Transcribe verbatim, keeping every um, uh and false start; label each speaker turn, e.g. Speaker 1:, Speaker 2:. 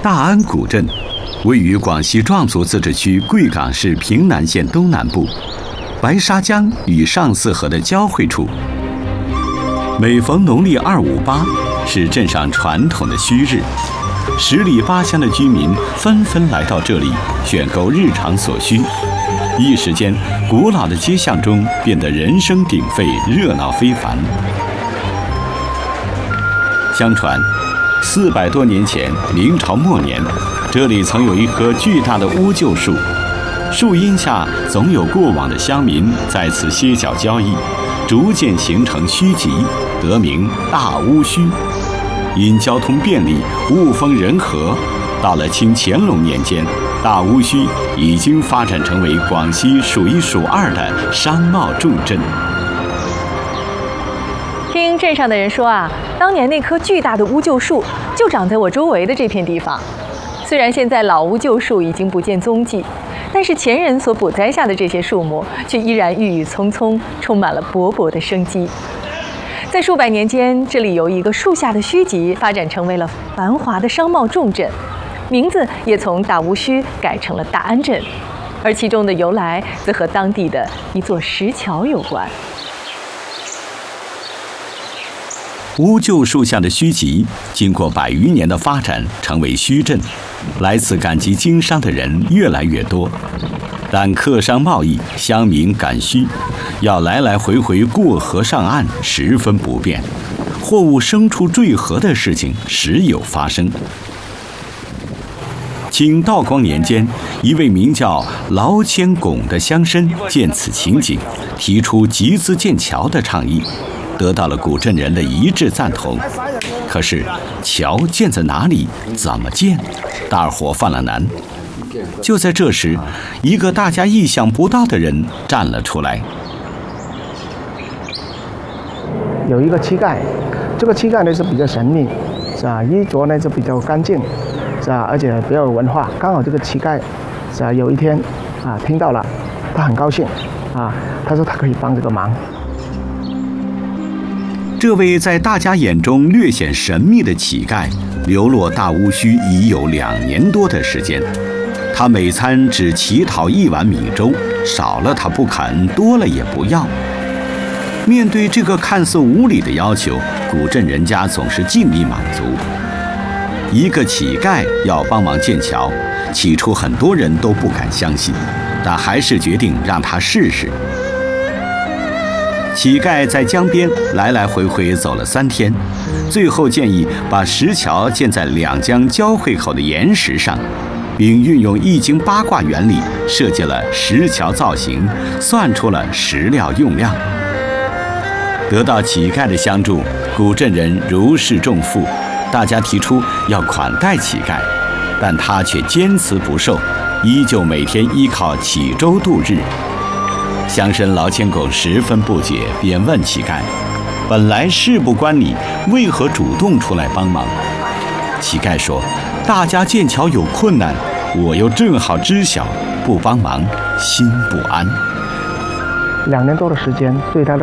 Speaker 1: 大安古镇位于广西壮族自治区贵港市平南县东南部，白沙江与上泗河的交汇处。每逢农历二五八，是镇上传统的虚日，十里八乡的居民纷纷来到这里选购日常所需。一时间，古老的街巷中变得人声鼎沸，热闹非凡。相传，四百多年前，明朝末年，这里曾有一棵巨大的乌桕树，树荫下总有过往的乡民在此歇脚交易，逐渐形成墟集，得名大乌墟。因交通便利，物丰人和，到了清乾隆年间，大乌墟已经发展成为广西数一数二的商贸重镇。
Speaker 2: 听镇上的人说啊，当年那棵巨大的乌桕树就长在我周围的这片地方。虽然现在老乌桕树已经不见踪迹，但是前人所补栽下的这些树木却依然郁郁葱葱，充满了勃勃的生机。在数百年间，这里由一个树下的墟集发展成为了繁华的商贸重镇，名字也从大乌墟改成了大安镇，而其中的由来则和当地的一座石桥有关。
Speaker 1: 乌桕树下的墟集经过百余年的发展，成为墟镇，来此赶集经商的人越来越多，但客商贸易、乡民赶墟，要来来回回过河上岸十分不便，货物生出坠河的事情时有发生。清道光年间，一位名叫劳谦拱的乡绅见此情景，提出集资建桥的倡议，得到了古镇人的一致赞同。可是桥建在哪里，怎么建，大伙犯了难。就在这时，一个大家意想不到的人站了出来。
Speaker 3: 有一个乞丐，这个乞丐呢是比较神秘，是吧？衣着呢是比较干净，是吧？而且比较有文化。刚好这个乞丐，是吧？有一天啊听到了，他很高兴，啊，他说他可以帮这个忙。
Speaker 1: 这位在大家眼中略显神秘的乞丐，流落大乌墟已有两年多的时间。他每餐只乞讨一碗米粥，少了他不肯，多了也不要。面对这个看似无理的要求，古镇人家总是尽力满足。一个乞丐要帮忙建桥，起初很多人都不敢相信，但还是决定让他试试。乞丐在江边来来回回走了三天，最后建议把石桥建在两江交汇口的岩石上，并运用易经八卦原理设计了石桥造型，算出了石料用量。得到乞丐的相助，古镇人如释重负，大家提出要款待乞丐，但他却坚持不受，依旧每天依靠乞粥度日。乡绅劳谦拱十分不解，便问乞丐：“本来事不关你，为何主动出来帮忙？”乞丐说：“大家建桥有困难，我又正好知晓，不帮忙心不安。”
Speaker 3: 两年多的时间，对他的